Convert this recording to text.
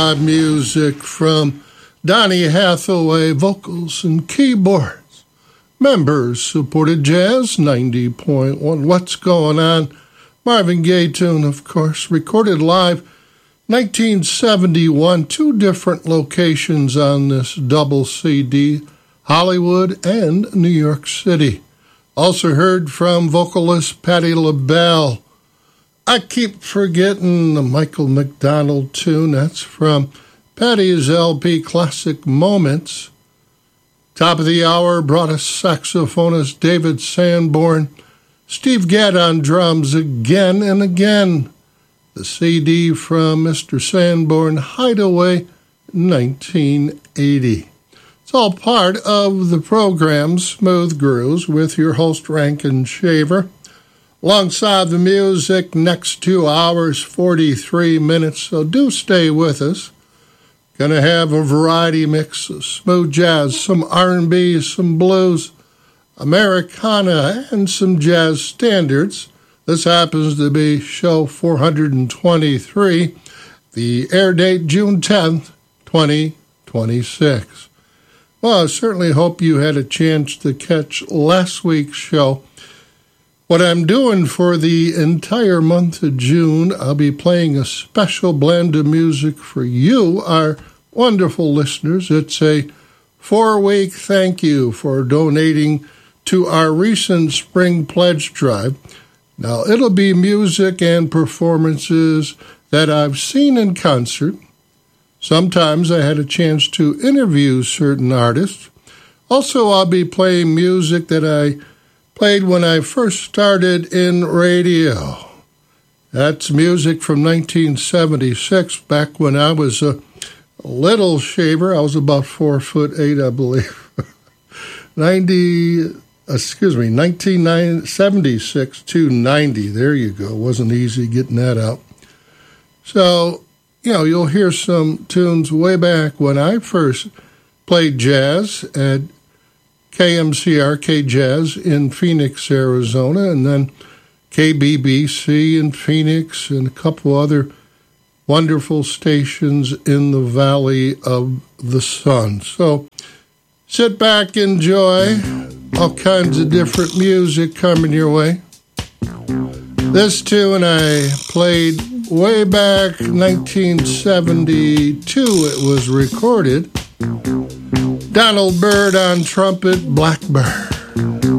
Music from Donny Hathaway, vocals and keyboards. Members supported jazz, 90.1. What's Going On? Marvin Gaye tune, of course, recorded live 1971, two different locations on this double CD, Hollywood and New York City. Also heard from vocalist Patti LaBelle. I keep forgetting the Michael McDonald tune. That's from Patti's LP Classic Moments. Top of the hour brought us saxophonist David Sanborn, Steve Gadd on drums again and again. The CD from Mr. Sanborn, Hideaway, 1980. It's all part of the program Smooth Grooves with your host Rankin Shaver. Alongside the music, next 2 hours, 43 minutes, so do stay with us. Gonna have a variety mix of smooth jazz, some R&B, some blues, Americana, and some jazz standards. This happens to be show 423, the air date June 10th, 2026. Well, I certainly hope you had a chance to catch last week's show. What I'm doing for the entire month of June, I'll be playing a special blend of music for you, our wonderful listeners. It's a 4-week thank you for donating to our recent spring pledge drive. Now, it'll be music and performances that I've seen in concert. Sometimes I had a chance to interview certain artists. Also, I'll be playing music that I played when I first started in radio. That's music from 1976, back when I was a little shaver. I was about 4'8", I believe. 1976 to 90. There you go. Wasn't easy getting that out. So, you'll hear some tunes way back when I first played jazz at KMCRK Jazz in Phoenix, Arizona, and then KBBC in Phoenix, and a couple other wonderful stations in the Valley of the Sun. So sit back, enjoy all kinds of different music coming your way. This tune I played way back 1972. It was recorded. Donald Byrd on trumpet, Blackbird.